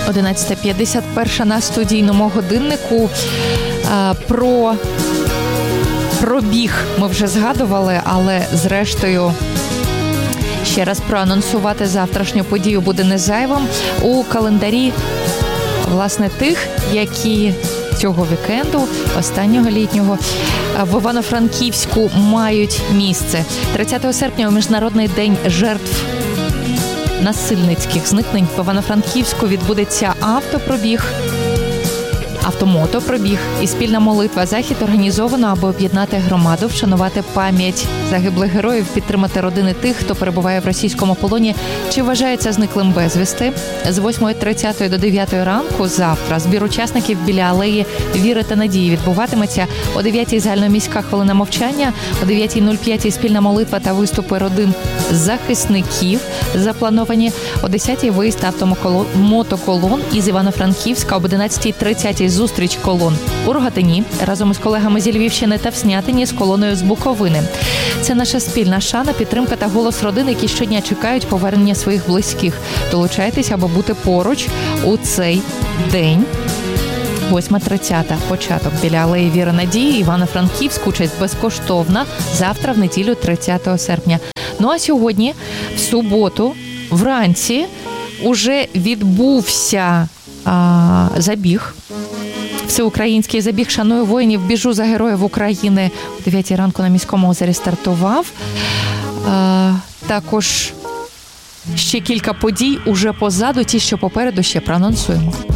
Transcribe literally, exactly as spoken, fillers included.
одинадцята п'ятдесят один на студійному годиннику. Про пробіг ми вже згадували, але зрештою ще раз проанонсувати завтрашню подію буде не зайвим. У календарі, власне, тих, які цього вікенду, останнього літнього, в Івано-Франківську мають місце. тридцятого серпня у Міжнародний день жертв насильницьких зникнень в Івано-Франківську відбудеться автопробіг, автомотопробіг і спільна молитва. Захід організовано, аби об'єднати громаду, вшанувати пам'ять загиблих героїв, підтримати родини тих, хто перебуває в російському полоні чи вважається зниклим безвісти. З восьмої тридцять до дев'ятої ранку завтра збір учасників біля алеї Віри та Надії відбуватиметься. О дев'ятій загальноміська хвилина мовчання, о дев'ятій нуль п'ять спільна молитва та виступи родин захисників заплановані. О десятій виїзд автомотоколон із Івано-Франківська, об одинадцятій тридцять зустріч колон у Рогатині разом із колегами зі Львівщини та в Снятині з колоною з Буковини. Це наша спільна шана, підтримка та голос родин, які щодня чекають повернення своїх близьких. Долучайтесь, аби бути поруч у цей день. восьма тридцята початок біля алеї Віри Надії, Івано-Франківськ, участь безкоштовна, завтра в неділю тридцятого серпня. Ну а сьогодні, в суботу, вранці, уже відбувся а, забіг. Всеукраїнський забіг «Шаную воїнів, біжу за героїв України» о дев'ятій ранку на Міському озері стартував. А, також ще кілька подій уже позаду, ті, що попереду, ще проанонсуємо.